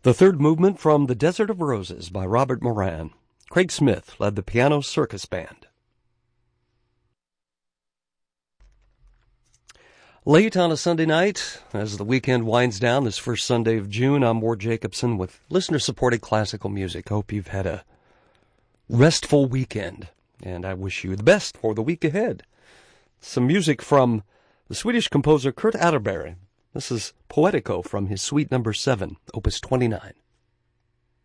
The third movement from The Desert of Roses by Robert Moran. Craig Smith led the piano circus band. Late on a Sunday night, as the weekend winds down this first Sunday of June, I'm Ward Jacobson with listener-supported classical music. Hope you've had a restful weekend, and I wish you the best for the week ahead. Some music from the Swedish composer Kurt Atterbury. This is Poetico from his Suite No. 7, Opus 29.